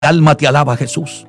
alma te alaba, Jesús.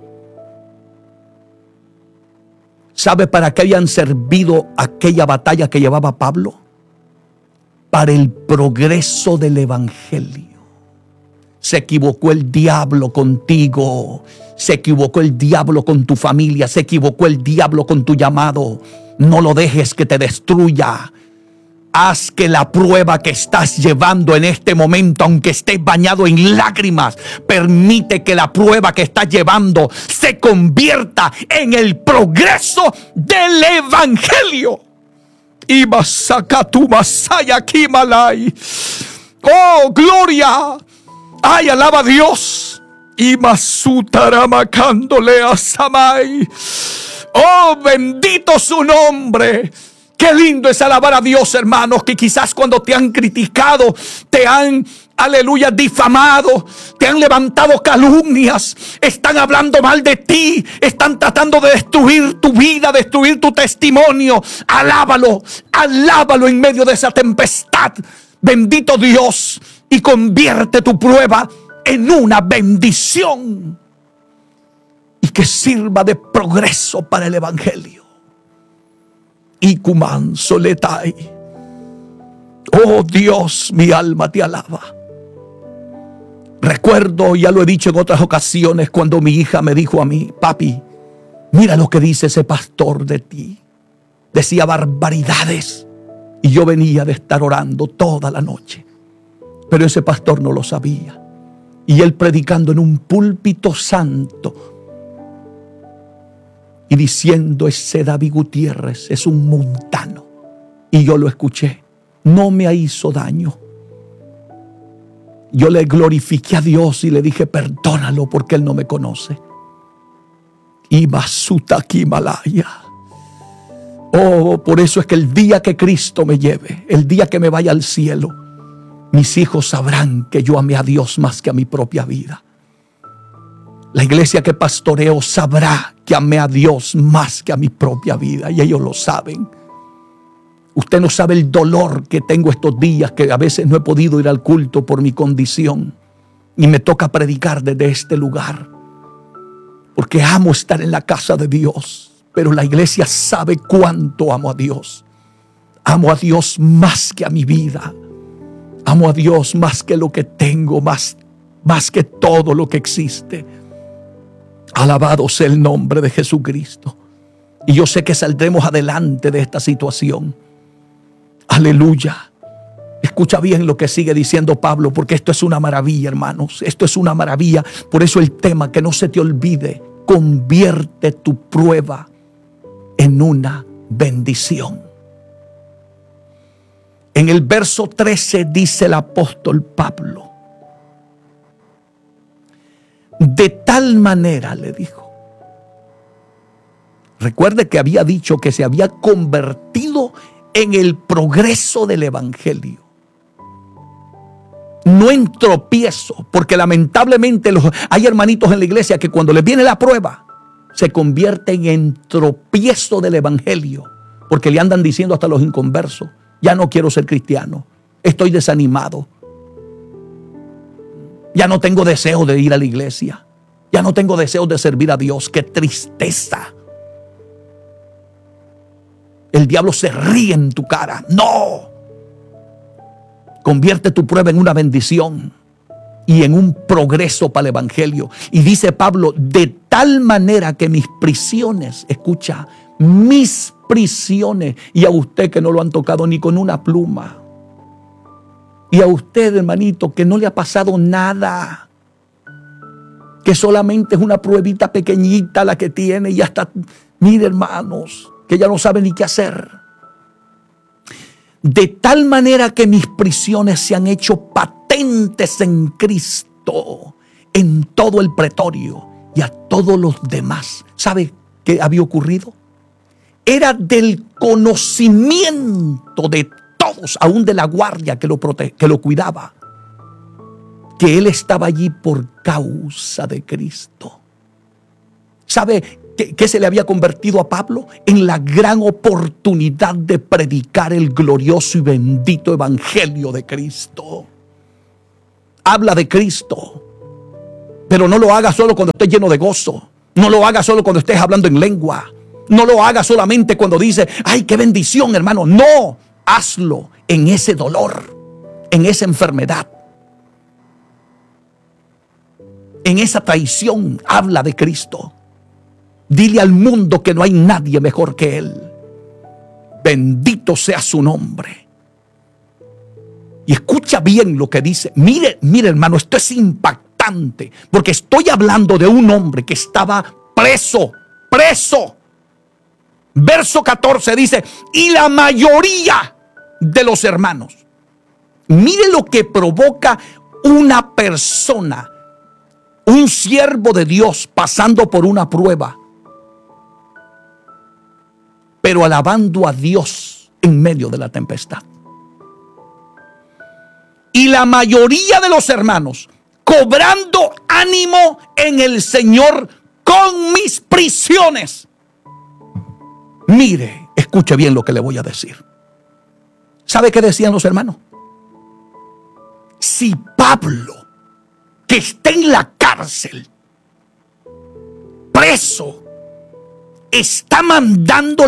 ¿Sabe para qué habían servido aquella batalla que llevaba Pablo? Para el progreso del evangelio. Se equivocó el diablo contigo, se equivocó el diablo con tu familia, se equivocó el diablo con tu llamado. No lo dejes que te destruya. Haz que la prueba que estás llevando en este momento, aunque estés bañado en lágrimas, permite que la prueba que estás llevando se convierta en el progreso del evangelio. Y masaka tu masaya kimalai. Oh, gloria. Ay, alaba a Dios. Y masutaramakandole a samai. Oh, bendito su nombre. Qué lindo es alabar a Dios, hermanos, que quizás cuando te han criticado, te han, aleluya, difamado, te han levantado calumnias, están hablando mal de ti, están tratando de destruir tu vida, destruir tu testimonio. Alábalo, alábalo en medio de esa tempestad. Bendito Dios, y convierte tu prueba en una bendición y que sirva de progreso para el evangelio. Ikuman soletai. Oh Dios, mi alma te alaba. Recuerdo, ya lo he dicho en otras ocasiones, cuando mi hija me dijo a mí: papi, mira lo que dice ese pastor de ti. Decía barbaridades. Y yo venía de estar orando toda la noche. Pero ese pastor no lo sabía. Y él predicando en un púlpito santo y diciendo: ese David Gutiérrez es un mundano. Y yo lo escuché. No me hizo daño. Yo le glorifiqué a Dios y le dije: perdónalo porque él no me conoce. Y Basuta Kimalaya. Oh, por eso es que el día que Cristo me lleve, el día que me vaya al cielo, mis hijos sabrán que yo amé a Dios más que a mi propia vida. La iglesia que pastoreo sabrá que amé a Dios más que a mi propia vida, y ellos lo saben. Usted no sabe el dolor que tengo estos días, que a veces no he podido ir al culto por mi condición y me toca predicar desde este lugar, porque amo estar en la casa de Dios. Pero la iglesia sabe cuánto amo a Dios. Amo a Dios más que a mi vida. Amo a Dios más que lo que tengo, más que todo lo que existe. Alabado sea el nombre de Jesucristo. Y yo sé que saldremos adelante de esta situación. Aleluya. Escucha bien lo que sigue diciendo Pablo, porque esto es una maravilla, hermanos. Esto es una maravilla. Por eso el tema, que no se te olvide: convierte tu prueba en una bendición. En el verso 13 dice el apóstol Pablo: de tal manera, le dijo. Recuerde que había dicho que se había convertido en el progreso del evangelio, no en tropiezo, porque lamentablemente hay hermanitos en la iglesia que cuando les viene la prueba se convierten en tropiezo del evangelio, porque le andan diciendo hasta los inconversos: ya no quiero ser cristiano, estoy desanimado, ya no tengo deseo de ir a la iglesia, ya no tengo deseo de servir a Dios. ¡Qué tristeza! El diablo se ríe en tu cara. ¡No! Convierte tu prueba en una bendición y en un progreso para el evangelio. Y dice Pablo: de tal manera que mis prisiones, escucha, mis prisiones, y a usted que no lo han tocado ni con una pluma, y a usted, hermanito, que no le ha pasado nada, que solamente es una pruebita pequeñita la que tiene, y hasta, mire, hermanos, que ya no sabe ni qué hacer. De tal manera que mis prisiones se han hecho patentes en Cristo, en todo el pretorio y a todos los demás. ¿Sabe qué había ocurrido? Era del conocimiento de todos, aún de la guardia que lo cuidaba, que él estaba allí por causa de Cristo. ¿Sabe qué se le había convertido a Pablo? En la gran oportunidad de predicar el glorioso y bendito evangelio de Cristo. Habla de Cristo, Pero no lo hagas solo cuando estés lleno de gozo. No lo hagas solo cuando estés hablando en lengua. No lo hagas solamente cuando dices, ay, qué bendición, hermano. No, hazlo en ese dolor, en esa enfermedad, en esa traición. Habla de Cristo. Dile al mundo que no hay nadie mejor que Él. Bendito sea su nombre. Y escucha bien lo que dice. Mire, hermano, esto es impactante, porque estoy hablando de un hombre que estaba preso. Verso 14 dice, y la mayoría de los hermanos. Mire lo que provoca una persona, un siervo de Dios pasando por una prueba, pero alabando a Dios en medio de la tempestad. Y la mayoría de los hermanos cobrando ánimo en el Señor con mis prisiones. Mire, escuche bien lo que le voy a decir. ¿Sabe qué decían los hermanos? Si Pablo, que está en la cárcel, preso, está mandando